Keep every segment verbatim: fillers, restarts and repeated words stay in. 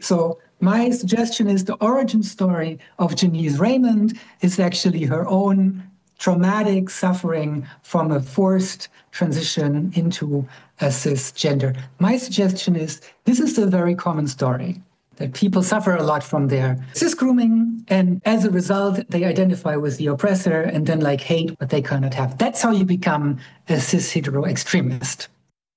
So my suggestion is the origin story of Janice Raymond is actually her own traumatic suffering from a forced transition into a cisgender. My suggestion is this is a very common story, that people suffer a lot from their cis grooming, and as a result, they identify with the oppressor and then like hate what they cannot have. That's how you become a cis hetero extremist.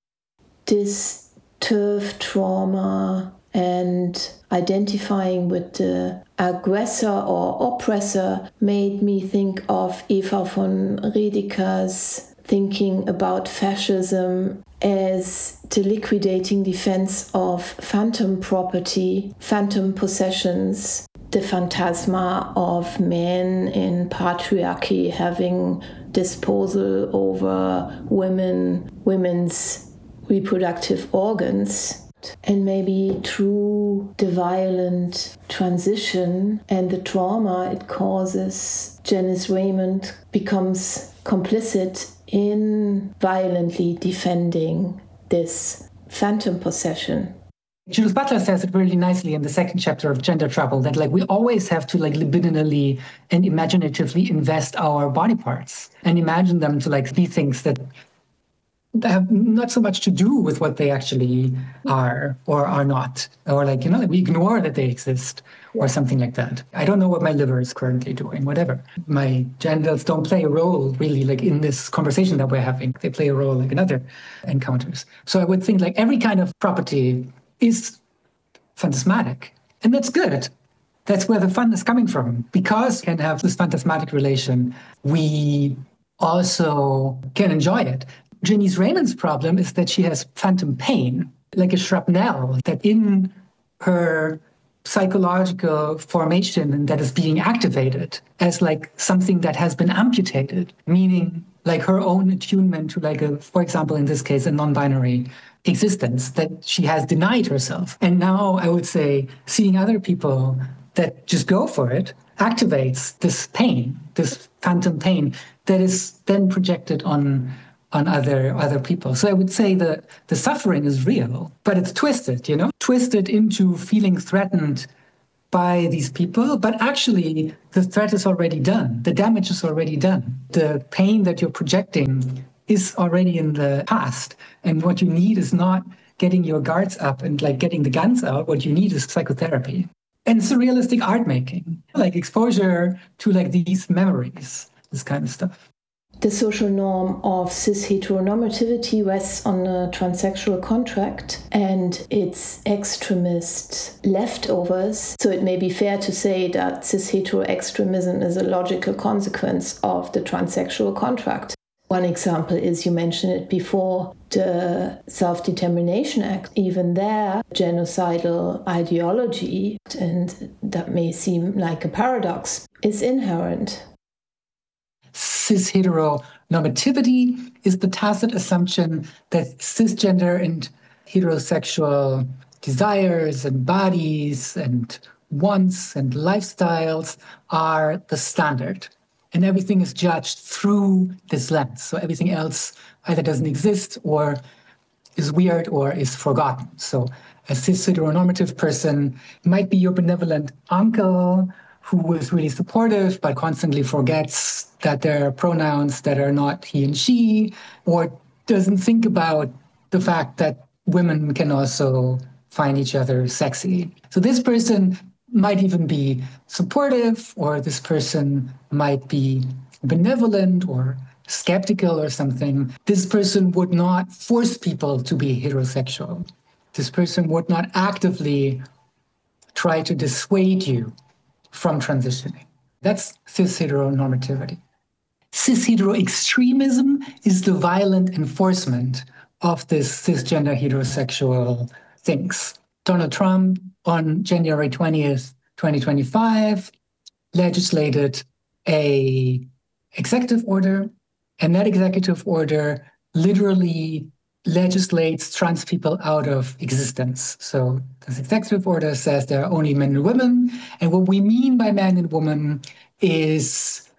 This turf trauma and identifying with the aggressor or oppressor made me think of Eva von Redeker's thinking about fascism as the liquidating defense of phantom property, phantom possessions, the phantasma of men in patriarchy having disposal over women, women's reproductive organs. And maybe through the violent transition and the trauma it causes, Janice Raymond becomes complicit in violently defending this phantom possession. Judith Butler says it really nicely in the second chapter of Gender Trouble, that like we always have to like libidinally and imaginatively invest our body parts and imagine them to like be things that have not so much to do with what they actually are or are not, or like, you know, like we ignore that they exist or something like that. I don't know what my liver is currently doing, whatever. My genitals don't play a role really like in this conversation that we're having. They play a role like in other encounters. So I would think like every kind of property is phantasmatic, and that's good. That's where the fun is coming from. Because we can have this phantasmatic relation, we also can enjoy it. Janice Raymond's problem is that she has phantom pain, like a shrapnel that in her psychological formation that is being activated as like something that has been amputated, meaning like her own attunement to like a, for example, in this case, a non-binary existence that she has denied herself. And now I would say seeing other people that just go for it activates this pain, this phantom pain that is then projected on on other other people. So I would say that the suffering is real, but it's twisted, you know, twisted into feeling threatened by these people. But actually, the threat is already done. The damage is already done. The pain that you're projecting is already in the past. And what you need is not getting your guards up and like getting the guns out. What you need is psychotherapy and surrealistic art making, like exposure to like these memories, this kind of stuff. The social norm of cis heteronormativity rests on a transsexual contract and its extremist leftovers. So it may be fair to say that cis hetero extremism is a logical consequence of the transsexual contract. One example is, you mentioned it before, the Self-Determination Act. Even there, genocidal ideology, and that may seem like a paradox, is inherent. Cis heteronormativity is the tacit assumption that cisgender and heterosexual desires and bodies and wants and lifestyles are the standard. And everything is judged through this lens. So everything else either doesn't exist or is weird or is forgotten. So a cis heteronormative person might be your benevolent uncle who is really supportive but constantly forgets that there are pronouns that are not he and she, or doesn't think about the fact that women can also find each other sexy. So this person might even be supportive, or this person might be benevolent or skeptical or something. This person would not force people to be heterosexual. This person would not actively try to dissuade you from transitioning. That's cis heteronormativity. Cis hetero extremism is the violent enforcement of this cisgender heterosexual things. Donald Trump on January twentieth, twenty twenty-five legislated a executive order, and that executive order literally legislates trans people out of existence. So this executive order says there are only men and women, and what we mean by man and woman is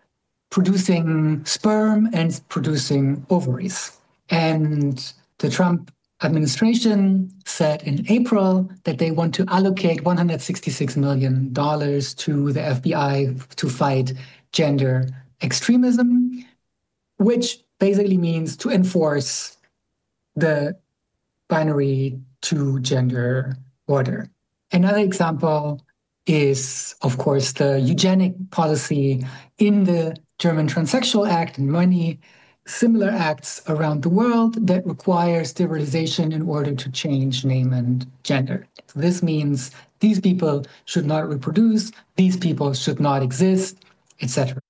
producing sperm and producing ovaries. And the Trump administration said in April that they want to allocate one hundred sixty-six million dollars to the F B I to fight gender extremism, which basically means to enforce the binary two gender order. Another example is, of course, the eugenic policy in the German Transsexual Act and many similar acts around the world that require sterilization in order to change name and gender. So this means these people should not reproduce, these people should not exist, et cetera.